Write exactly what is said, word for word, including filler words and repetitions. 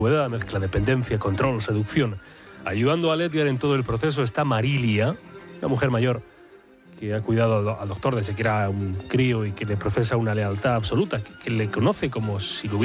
La mezcla dependencia, control, seducción. Ayudando a Edgar en todo el proceso está Marilia, una mujer mayor que ha cuidado al doctor desde que era un crío y que le profesa una lealtad absoluta, que, que le conoce como si lo hubiera